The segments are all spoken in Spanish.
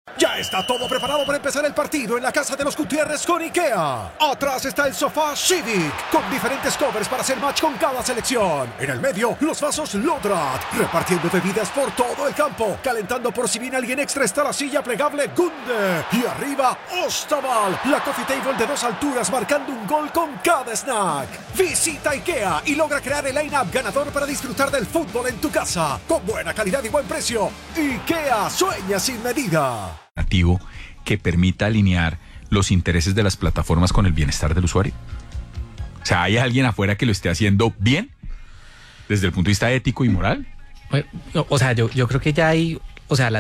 Ya está todo preparado para empezar el partido en la casa de los Gutiérrez con IKEA. Atrás está el sofá Civic, con diferentes covers para hacer match con cada selección. En el medio, los vasos Lodrat, repartiendo bebidas por todo el campo. Calentando por si viene alguien extra está la silla plegable Gunde. Y arriba, Ostaval, la coffee table de 2 alturas marcando un gol con cada snack. Visita IKEA y logra crear el line-up ganador para disfrutar del fútbol en tu casa. Con buena calidad y buen precio. IKEA sueña sin medida. Que permita alinear los intereses de las plataformas con el bienestar del usuario? O sea, ¿hay alguien afuera que lo esté haciendo bien desde el punto de vista ético y moral? O sea, yo creo que ya hay, o sea,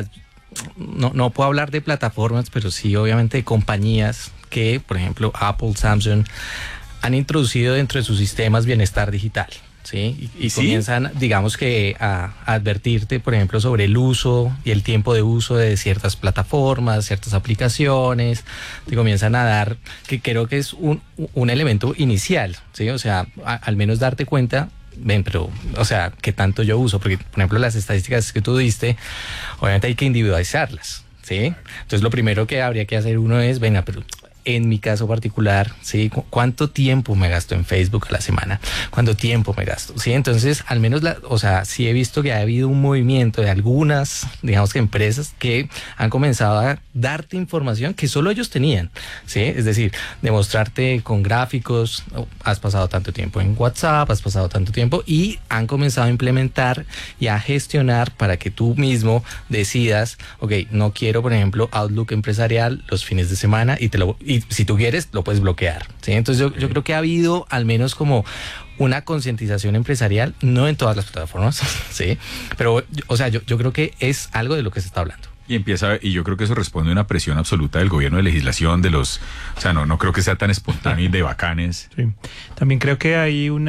no puedo hablar de plataformas, pero sí obviamente de compañías que, por ejemplo, Apple, Samsung, han introducido dentro de sus sistemas bienestar digital. Sí, y ¿sí? Comienzan, digamos que a advertirte, por ejemplo, sobre el uso y el tiempo de uso de ciertas plataformas, ciertas aplicaciones. Te comienzan a dar, que creo que es un elemento inicial, ¿sí? O sea, al menos darte cuenta, ven, pero, o sea, ¿qué tanto yo uso? Porque, por ejemplo, las estadísticas que tú diste, obviamente hay que individualizarlas, ¿sí? Entonces, lo primero que habría que hacer uno es, venga, pero en mi caso particular, ¿sí? ¿Cuánto tiempo me gasto en Facebook a la semana? ¿Cuánto tiempo me gasto? ¿Sí? Entonces, al menos, o sea, sí he visto que ha habido un movimiento de algunas, digamos que empresas que han comenzado a darte información que solo ellos tenían, ¿sí? Es decir, demostrarte con gráficos, has pasado tanto tiempo en WhatsApp, has pasado tanto tiempo, y han comenzado a implementar y a gestionar para que tú mismo decidas, ok, no quiero, por ejemplo, Outlook empresarial los fines de semana y si tú quieres, lo puedes bloquear, ¿sí? Entonces yo creo que ha habido al menos como una concientización empresarial, no en todas las plataformas, ¿sí? Pero, o sea, yo creo que es algo de lo que se está hablando. Y yo creo que eso responde a una presión absoluta del gobierno de legislación, o sea, no creo que sea tan espontáneo y de bacanes. Sí. También creo que hay un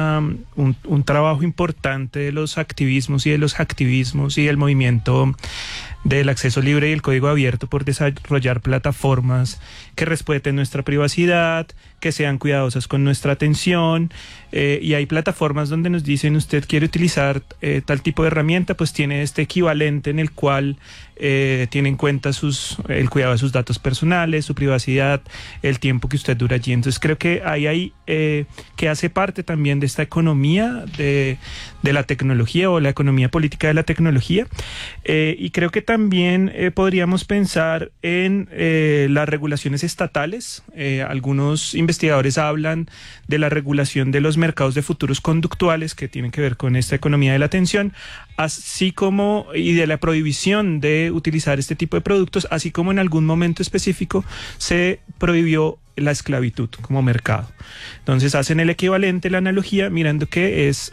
trabajo importante de los activismos y de los hacktivismos y del movimiento del acceso libre y el código abierto por desarrollar plataformas que respeten nuestra privacidad, que sean cuidadosas con nuestra atención, y hay plataformas donde nos dicen, usted quiere utilizar tal tipo de herramienta, pues tiene este equivalente en el cual tiene en cuenta el cuidado de sus datos personales, su privacidad, el tiempo que usted dura allí. Entonces creo que hay que hace parte también de esta economía de la tecnología o la economía política de la tecnología, y creo que también podríamos pensar en las regulaciones estatales. Algunos investigadores hablan de la regulación de los mercados de futuros conductuales que tienen que ver con esta economía de la atención, así como y de la prohibición de utilizar este tipo de productos, así como en algún momento específico se prohibió la esclavitud como mercado. Entonces hacen el equivalente, la analogía, mirando que es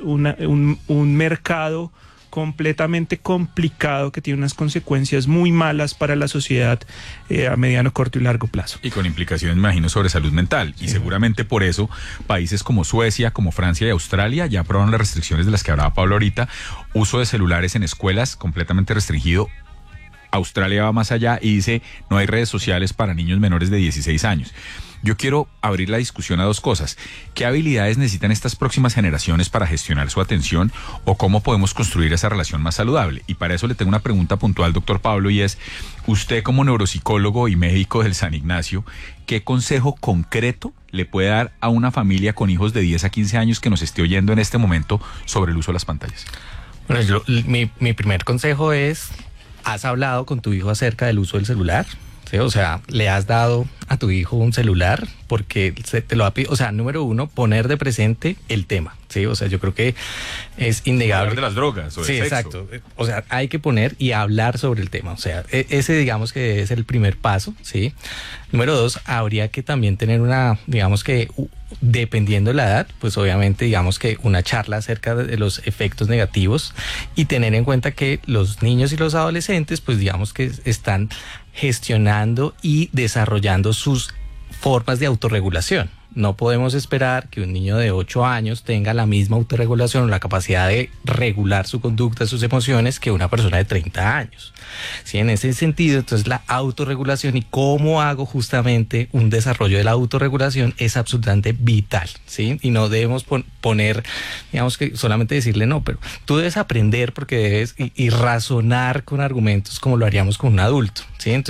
un mercado completamente complicado que tiene unas consecuencias muy malas para la sociedad a mediano, corto y largo plazo. Y con implicaciones, me imagino, sobre salud mental. Sí. Y seguramente por eso países como Suecia, como Francia y Australia ya aprobaron las restricciones de las que hablaba Pablo ahorita. Uso de celulares en escuelas completamente restringido. Australia va más allá y dice no hay redes sociales para niños menores de 16 años. Yo quiero abrir la discusión a dos cosas. ¿Qué habilidades necesitan estas próximas generaciones para gestionar su atención o cómo podemos construir esa relación más saludable? Y para eso le tengo una pregunta puntual, doctor Pablo, y es, usted como neuropsicólogo y médico del San Ignacio, ¿qué consejo concreto le puede dar a una familia con hijos de 10 a 15 años que nos esté oyendo en este momento sobre el uso de las pantallas? Bueno, mi primer consejo es, ¿has hablado con tu hijo acerca del uso del celular? ¿Sí? O sea, ¿le has dado a tu hijo un celular? Porque te lo ha pedido. O sea, número uno, poner de presente el tema, ¿sí? O sea, yo creo que es innegable. Hablar de las drogas o sí, del sexo. Exacto. O sea, hay que poner y hablar sobre el tema. O sea, ese digamos que es el primer paso, ¿sí? Número dos, habría que también tener digamos que dependiendo de la edad, pues obviamente digamos que una charla acerca de los efectos negativos y tener en cuenta que los niños y los adolescentes, pues digamos que están gestionando y desarrollando sus formas de autorregulación. No podemos esperar que un niño de 8 años tenga la misma autorregulación o la capacidad de regular su conducta, sus emociones, que una persona de 30 años. ¿Sí? En ese sentido, entonces la autorregulación y cómo hago justamente un desarrollo de la autorregulación es absolutamente vital, ¿sí? Y no debemos poner, digamos que solamente decirle no, pero tú debes aprender porque debes y razonar con argumentos como lo haríamos con un adulto, ¿sí? Entonces,